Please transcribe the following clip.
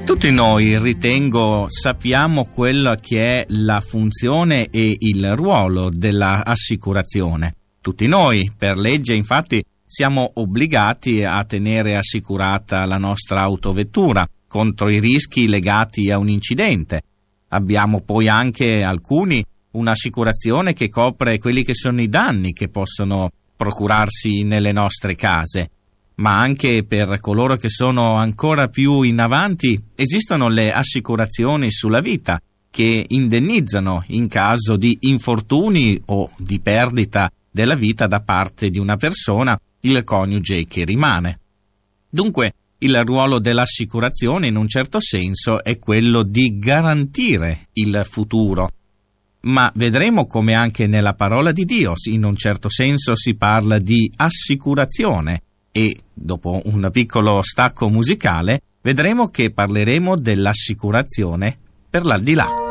Tutti noi, ritengo, sappiamo quella che è la funzione e il ruolo dell'assicurazione. Tutti noi, per legge, infatti, siamo obbligati a tenere assicurata la nostra autovettura contro i rischi legati a un incidente. Abbiamo poi anche alcuni un'assicurazione che copre quelli che sono i danni che possono procurarsi nelle nostre case. Ma anche per coloro che sono ancora più in avanti esistono le assicurazioni sulla vita che indennizzano in caso di infortuni o di perdita della vita da parte di una persona, il coniuge che rimane. Dunque, il ruolo dell'assicurazione in un certo senso è quello di garantire il futuro. Ma vedremo come anche nella parola di Dio in un certo senso si parla di assicurazione. E dopo un piccolo stacco musicale vedremo che parleremo dell'assicurazione per l'aldilà.